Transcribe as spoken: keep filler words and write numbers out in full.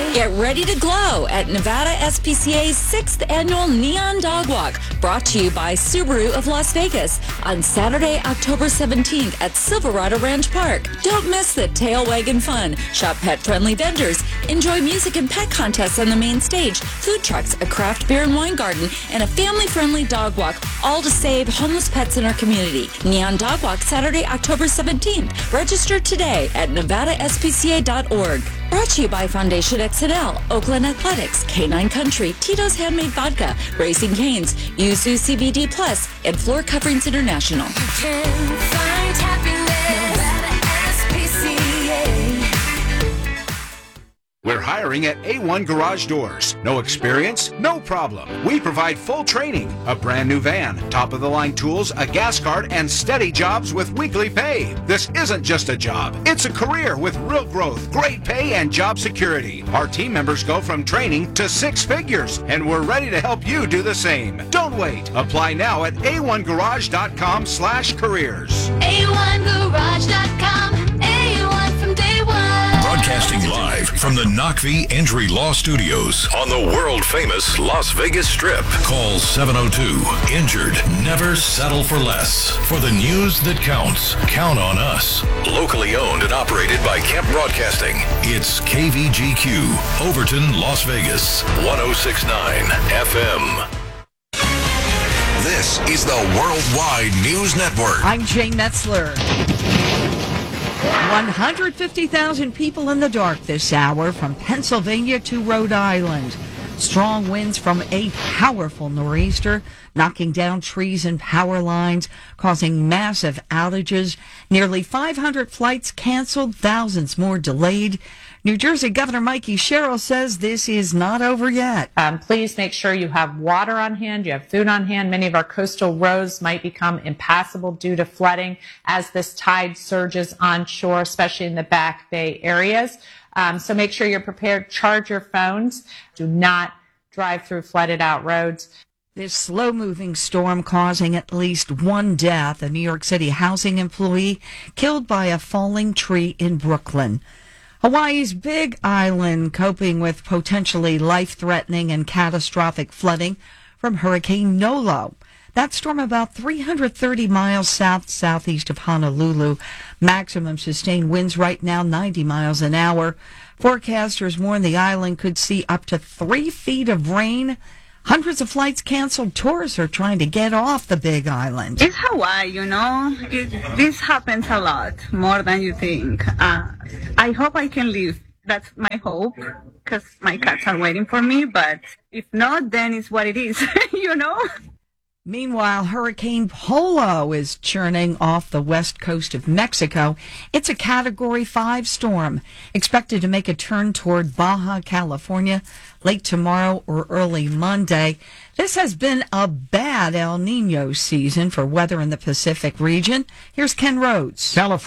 Get ready to glow at Nevada S P C A's sixth Annual Neon Dog Walk, brought to you by Subaru of Las Vegas on Saturday, October seventeenth at Silverado Ranch Park. Don't miss the tail wagging fun. Shop pet-friendly vendors. Enjoy music and pet contests on the main stage, food trucks, a craft beer and wine garden, and a family-friendly dog walk, all to save homeless pets in our community. Neon Dog Walk, Saturday, October seventeenth. Register today at nevada s p c a dot org. Brought to you by Foundation X N L, Oakland Athletics, K nine Country, Tito's Handmade Vodka, Racing Canes, Yuzu C B D Plus, and Floor Coverings International. You can find happiness at S P C A. We're hiring at A one Garage Doors. No experience? No problem. We provide full training, a brand new van, top-of-the-line tools, a gas card, and steady jobs with weekly pay. This isn't just a job. It's a career with real growth, great pay, and job security. Our team members go from training to six figures, and we're ready to help you do the same. Don't wait. Apply now at a one garage dot com slash careers. A one garage dot com. A one from day one. Broadcasting live from the Knockvee Injury Law Studios on the world-famous Las Vegas Strip. Call seven oh two, injured. Never settle for less. For the news that counts, count on us. Locally owned and operated by Kemp Broadcasting. It's K V G Q, Overton, Las Vegas, one oh six point nine F M. This is the Worldwide News Network. I'm Jane Metzler. one hundred fifty thousand people in the dark this hour from Pennsylvania to Rhode Island. Strong winds from a powerful nor'easter, knocking down trees and power lines, causing massive outages. Nearly five hundred flights canceled, thousands more delayed. New Jersey Governor Mikey Sherrill says this is not over yet. Um, please make sure you have water on hand, you have food on hand. Many of our coastal roads might become impassable due to flooding as this tide surges onshore, especially in the Back Bay areas. Um, so make sure you're prepared. Charge your phones. Do not drive through flooded out roads. This slow-moving storm causing at least one death, a New York City housing employee killed by a falling tree in Brooklyn. Hawaii's Big Island coping with potentially life-threatening and catastrophic flooding from Hurricane Nolo. That storm about three hundred thirty miles south-southeast of Honolulu. Maximum sustained winds right now ninety miles an hour. Forecasters warn the island could see up to three feet of rain. Hundreds of flights canceled. Tourists are trying to get off the Big Island. It's Hawaii, you know. It, this happens a lot, more than you think. Uh, I hope I can leave. That's my hope, because my cats are waiting for me. But if not, then it's what it is, you know. Meanwhile, Hurricane Polo is churning off the west coast of Mexico. It's a Category five storm, expected to make a turn toward Baja California late tomorrow or early Monday. This has been a bad El Nino season for weather in the Pacific region. Here's Ken Rhodes. California